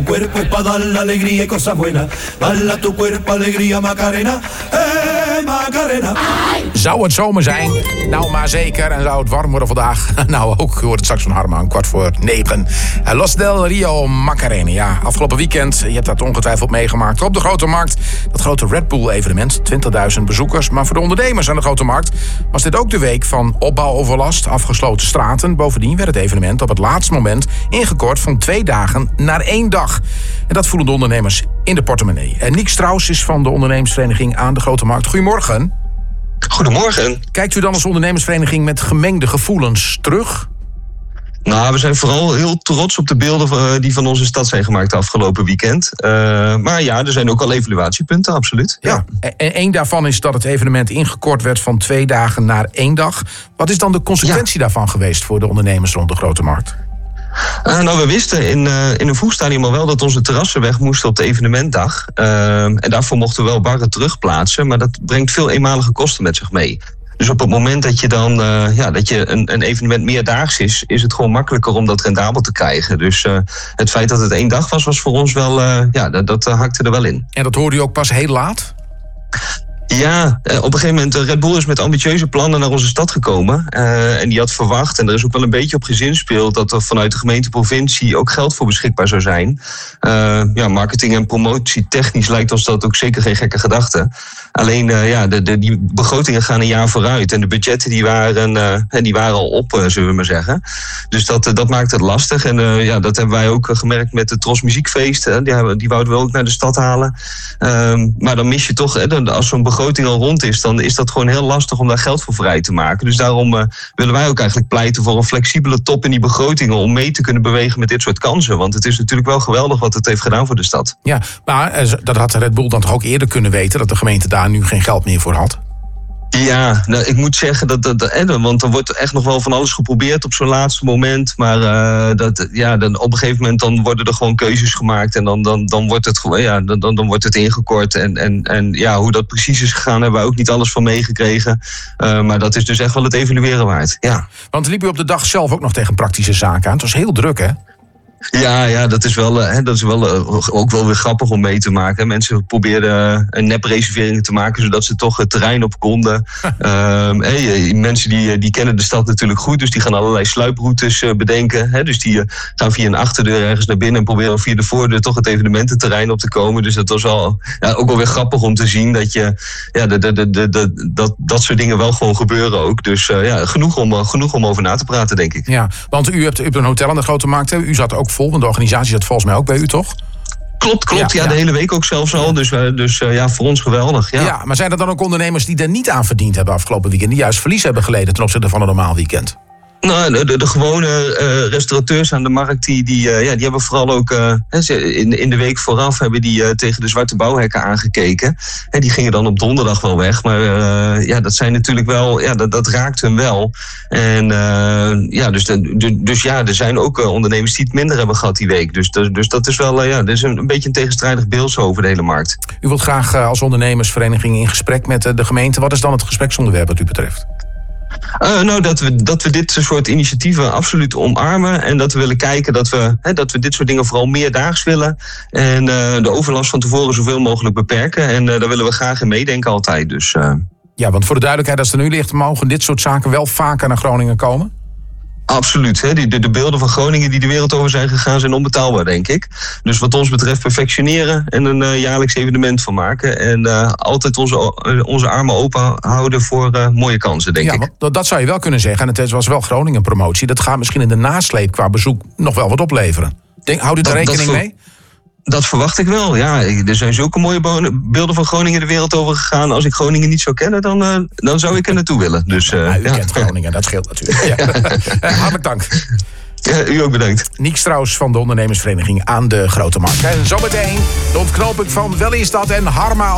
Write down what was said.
cuerpo es pa' dar alegría y cosas buenas. Bala tu cuerpo, alegría, Macarena. Macarena. Zou het zomer zijn? Nou, maar zeker. En zou het warm worden vandaag? Nou, ook. Je hoort het straks van Harma om 8:45. Los del Rio Macarena. Ja, afgelopen weekend, je hebt dat ongetwijfeld meegemaakt. Op de Grote Markt, dat grote Red Bull evenement. 20.000 bezoekers. Maar voor de ondernemers aan de Grote Markt was dit ook de week van opbouwoverlast, afgesloten straten. Bovendien werd het evenement op het laatste moment ingekort van 2 dagen naar 1 dag. En dat voelen de ondernemers in de portemonnee. En Niek Strauss is van de ondernemersvereniging aan de Grote Markt. Goedemorgen. Goedemorgen. Kijkt u dan als ondernemersvereniging met gemengde gevoelens terug? Nou, we zijn vooral heel trots op de beelden die van onze stad zijn gemaakt afgelopen weekend. Maar ja, er zijn ook al evaluatiepunten, absoluut. Ja. En één daarvan is dat het evenement ingekort werd van 2 dagen naar 1 dag. Wat is dan de consequentie daarvan geweest voor de ondernemers rond de Grote Markt? Nou, we wisten in een vroeg stadium al wel dat onze terrassen weg moesten op de evenementdag. En daarvoor mochten we wel barren terugplaatsen. Maar dat brengt veel eenmalige kosten met zich mee. Dus op het moment dat je dan dat je een evenement meerdaags is het gewoon makkelijker om dat rendabel te krijgen. Dus het feit dat het 1 dag was voor ons wel, dat hakte er wel in. En dat hoorde u ook pas heel laat? Ja, op een gegeven moment, Red Bull is met ambitieuze plannen naar onze stad gekomen. En die had verwacht, en er is ook wel een beetje op gezinspeeld, dat er vanuit de gemeente provincie ook geld voor beschikbaar zou zijn. Marketing en promotie technisch lijkt ons dat ook zeker geen gekke gedachte. Alleen, die begrotingen gaan een jaar vooruit. En de budgetten die waren al op, zullen we maar zeggen. Dus dat maakt het lastig. En dat hebben wij ook gemerkt met het Tros Muziekfeest. Die wouden we ook naar de stad halen. Maar dan mis je toch, als zo'n begroting al rond is, dan is dat gewoon heel lastig om daar geld voor vrij te maken. Dus daarom willen wij ook eigenlijk pleiten voor een flexibele top in die begrotingen om mee te kunnen bewegen met dit soort kansen. Want het is natuurlijk wel geweldig wat het heeft gedaan voor de stad. Ja, maar dat had Red Bull dan toch ook eerder kunnen weten, dat de gemeente daar nu geen geld meer voor had? Ja, nou, ik moet zeggen want er wordt echt nog wel van alles geprobeerd op zo'n laatste moment. Maar dan op een gegeven moment dan worden er gewoon keuzes gemaakt. En dan wordt het dan wordt het ingekort. En hoe dat precies is gegaan, hebben wij ook niet alles van meegekregen. Maar dat is dus echt wel het evalueren waard. Ja. Want liep u op de dag zelf ook nog tegen praktische zaken aan? Het was heel druk, hè? Ja, dat is wel ook wel weer grappig om mee te maken. Mensen probeerden een nepreserveringen te maken, zodat ze toch het terrein op konden. Mensen die kennen de stad natuurlijk goed, dus die gaan allerlei sluiproutes bedenken. Dus die gaan via een achterdeur ergens naar binnen en proberen via de voordeur toch het evenemententerrein op te komen. Dus dat was wel ook wel weer grappig om te zien dat soort dingen wel gewoon gebeuren ook. Dus genoeg om over na te praten, denk ik. Ja, want u hebt een hotel aan de Grote Markt. U zat ook vol, want de organisatie zat volgens mij ook bij u, toch? Klopt. Ja, de hele week ook zelfs al. Dus voor ons geweldig. Ja, maar zijn er dan ook ondernemers die er niet aan verdiend hebben afgelopen weekend, die juist verlies hebben geleden ten opzichte van een normaal weekend? Nou, de gewone restaurateurs aan de markt, die hebben vooral ook in de week vooraf hebben die tegen de zwarte bouwhekken aangekeken. Die gingen dan op donderdag wel weg, maar dat zijn natuurlijk wel, dat raakt hun wel. En er zijn ook ondernemers die het minder hebben gehad die week. Dus dat is wel, er is een beetje een tegenstrijdig beeld zo over de hele markt. U wilt graag als ondernemersvereniging in gesprek met de gemeente. Wat is dan het gespreksonderwerp wat u betreft? Dat we dit soort initiatieven absoluut omarmen. En dat we willen kijken dat we dit soort dingen vooral meerdaags willen. En de overlast van tevoren zoveel mogelijk beperken. En daar willen we graag in meedenken altijd. Dus, Ja, want voor de duidelijkheid, als het er nu ligt, mogen dit soort zaken wel vaker naar Groningen komen? Absoluut. De beelden van Groningen die de wereld over zijn gegaan zijn onbetaalbaar, denk ik. Dus wat ons betreft perfectioneren en een jaarlijks evenement van maken. En altijd onze armen open houden voor mooie kansen, denk ik. Ja, dat zou je wel kunnen zeggen. En het was wel Groningen promotie. Dat gaat misschien in de nasleep qua bezoek nog wel wat opleveren. Houdt u daar rekening mee? Dat verwacht ik wel, ja. Er zijn zulke mooie beelden van Groningen de wereld over gegaan. Als ik Groningen niet zou kennen, dan zou ik er naartoe willen. Dus, u kent Groningen, dat scheelt natuurlijk. Ja. Hartelijk dank. Ja, u ook bedankt. Niek Strauss van de ondernemersvereniging aan de Grote Markt. En zometeen de ontknoping van Wel is dat en Harma